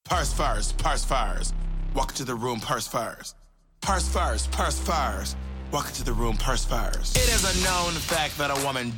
Parse fires, parse fires. Walk into the room, parse fires. Parse fires, parse fires. Walk into the room, parse fires. It is a known fact that a woman